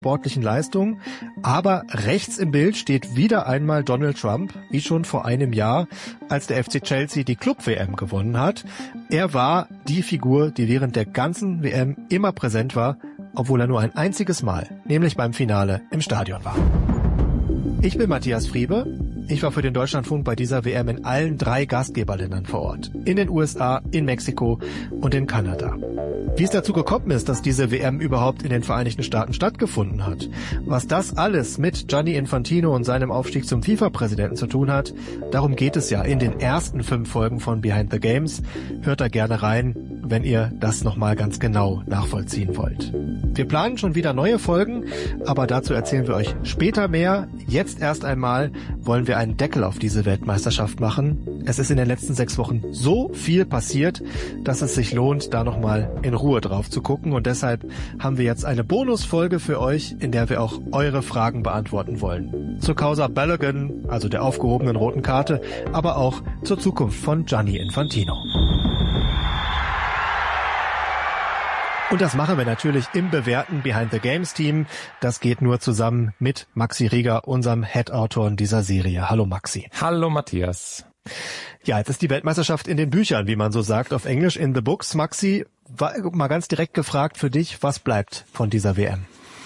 sportlichen Leistungen. Aber rechts im Bild steht wieder einmal Donald Trump, wie schon vor einem Jahr, als der FC Chelsea die Club-WM gewonnen hat. Er war die Figur, die während der ganzen WM immer präsent war, obwohl er nur ein einziges Mal, nämlich beim Finale, im Stadion war. Ich bin Matthias Friebe. Ich war für den Deutschlandfunk bei dieser WM in allen 3 Gastgeberländern vor Ort. In den USA, in Mexiko und in Kanada. Wie es dazu gekommen ist, dass diese WM überhaupt in den Vereinigten Staaten stattgefunden hat, was das alles mit Gianni Infantino und seinem Aufstieg zum FIFA-Präsidenten zu tun hat, darum geht es ja in den ersten 5 Folgen von Behind the Games. Hört da gerne rein, wenn ihr das nochmal ganz genau nachvollziehen wollt. Wir planen schon wieder neue Folgen, aber dazu erzählen wir euch später mehr. Jetzt erst einmal wollen wir einen Deckel auf diese Weltmeisterschaft machen. Es ist in den letzten 6 Wochen so viel passiert, dass es sich lohnt, da nochmal in Ruhe drauf zu gucken. Und deshalb haben wir jetzt eine Bonusfolge für euch, in der wir auch eure Fragen beantworten wollen. Zur Causa Balogun, also der aufgehobenen roten Karte, aber auch zur Zukunft von Gianni Infantino. Und das machen wir natürlich im bewährten Behind the Games Team. Das geht nur zusammen mit Maxi Rieger, unserem Head-Autor dieser Serie. Hallo Maxi. Hallo Matthias. Ja, jetzt ist die Weltmeisterschaft in den Büchern, wie man so sagt, auf Englisch, in the books. Maxi, mal ganz direkt gefragt für dich, was bleibt von dieser WM?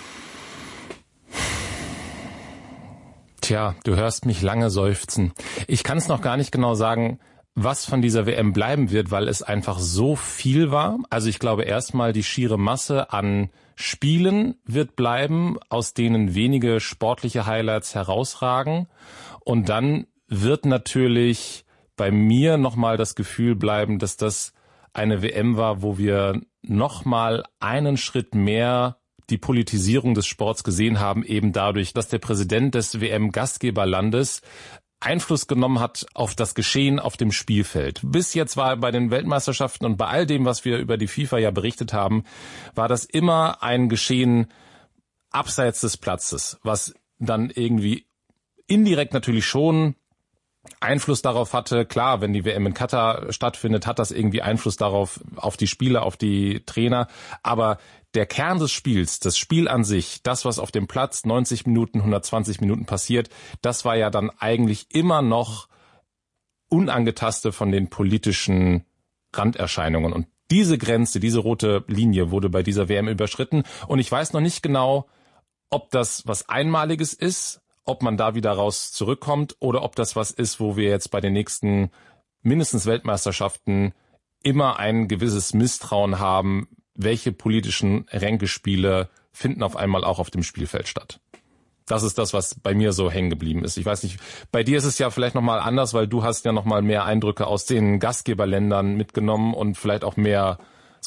Tja, du hörst mich lange seufzen. Ich kann es noch gar nicht genau sagen, was von dieser WM bleiben wird, weil es einfach so viel war. Also ich glaube erstmal, die schiere Masse an Spielen wird bleiben, aus denen wenige sportliche Highlights herausragen. Und dann wird natürlich bei mir nochmal das Gefühl bleiben, dass das eine WM war, wo wir nochmal einen Schritt mehr die Politisierung des Sports gesehen haben, eben dadurch, dass der Präsident des WM-Gastgeberlandes Einfluss genommen hat auf das Geschehen auf dem Spielfeld. Bis jetzt war bei den Weltmeisterschaften und bei all dem, was wir über die FIFA ja berichtet haben, war das immer ein Geschehen abseits des Platzes, was dann irgendwie indirekt natürlich schon Einfluss darauf hatte. Klar, wenn die WM in Katar stattfindet, hat das irgendwie Einfluss darauf, auf die Spieler, auf die Trainer. Aber der Kern des Spiels, das Spiel an sich, das, was auf dem Platz 90 Minuten, 120 Minuten passiert, das war ja dann eigentlich immer noch unangetastet von den politischen Randerscheinungen. Und diese Grenze, diese rote Linie wurde bei dieser WM überschritten. Und ich weiß noch nicht genau, ob das was Einmaliges ist, ob man da wieder raus zurückkommt oder ob das was ist, wo wir jetzt bei den nächsten mindestens Weltmeisterschaften immer ein gewisses Misstrauen haben, welche politischen Ränkespiele finden auf einmal auch auf dem Spielfeld statt. Das ist das, was bei mir so hängen geblieben ist. Ich weiß nicht, bei dir ist es ja vielleicht nochmal anders, weil du hast ja nochmal mehr Eindrücke aus den Gastgeberländern mitgenommen und vielleicht auch mehr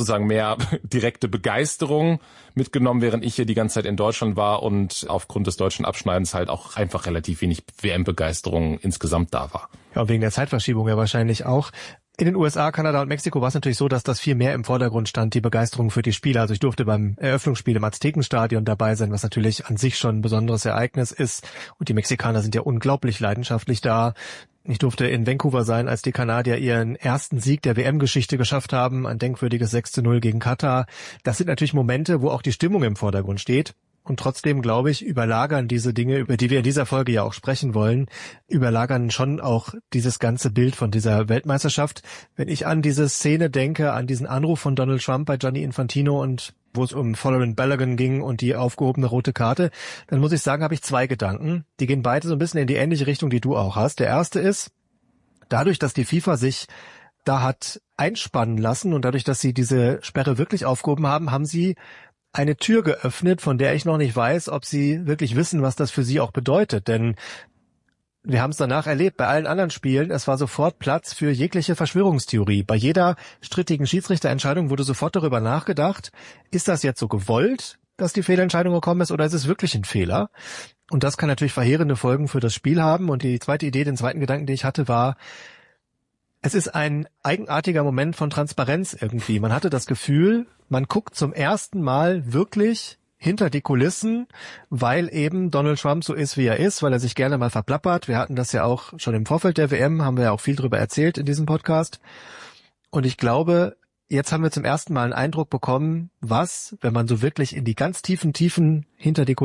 direkte Begeisterung mitgenommen, während ich hier die ganze Zeit in Deutschland war und aufgrund des deutschen Abschneidens halt auch einfach relativ wenig WM-Begeisterung insgesamt da war. Ja, und wegen der Zeitverschiebung ja wahrscheinlich auch. In den USA, Kanada und Mexiko war es natürlich so, dass das viel mehr im Vordergrund stand, die Begeisterung für die Spiele. Also ich durfte beim Eröffnungsspiel im Aztekenstadion dabei sein, was natürlich an sich schon ein besonderes Ereignis ist. Und die Mexikaner sind ja unglaublich leidenschaftlich da. Ich durfte in Vancouver sein, als die Kanadier ihren ersten Sieg der WM-Geschichte geschafft haben, ein denkwürdiges 6:0 gegen Katar. Das sind natürlich Momente, wo auch die Stimmung im Vordergrund steht. Und trotzdem, glaube ich, überlagern diese Dinge, über die wir in dieser Folge ja auch sprechen wollen, überlagern schon auch dieses ganze Bild von dieser Weltmeisterschaft. Wenn ich an diese Szene denke, an diesen Anruf von Donald Trump bei Gianni Infantino und wo es um Following Balogun ging und die aufgehobene rote Karte, dann muss ich sagen, habe ich 2 Gedanken. Die gehen beide so ein bisschen in die ähnliche Richtung, die du auch hast. Der erste ist, dadurch, dass die FIFA sich da hat einspannen lassen und dadurch, dass sie diese Sperre wirklich aufgehoben haben, haben sie eine Tür geöffnet, von der ich noch nicht weiß, ob sie wirklich wissen, was das für sie auch bedeutet. Denn wir haben es danach erlebt, bei allen anderen Spielen, es war sofort Platz für jegliche Verschwörungstheorie. Bei jeder strittigen Schiedsrichterentscheidung wurde sofort darüber nachgedacht, ist das jetzt so gewollt, dass die Fehlentscheidung gekommen ist, oder ist es wirklich ein Fehler? Und das kann natürlich verheerende Folgen für das Spiel haben. Und die zweite Idee, den zweiten Gedanken, den ich hatte, war, es ist ein eigenartiger Moment von Transparenz irgendwie. Man hatte das Gefühl, man guckt zum ersten Mal wirklich hinter die Kulissen, weil eben Donald Trump so ist, wie er ist, weil er sich gerne mal verplappert. Wir hatten das ja auch schon im Vorfeld der WM, haben wir ja auch viel drüber erzählt in diesem Podcast. Und ich glaube, jetzt haben wir zum ersten Mal einen Eindruck bekommen, was, wenn man so wirklich in die ganz tiefen Tiefen hinter die Kulissen